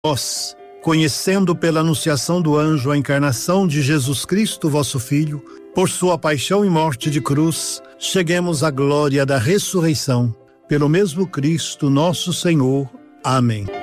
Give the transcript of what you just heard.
Nós, conhecendo pela anunciação do anjo a encarnação de Jesus Cristo, vosso Filho, por sua paixão e morte de cruz, cheguemos à glória da ressurreição. Pelo mesmo Cristo, nosso Senhor. Amém.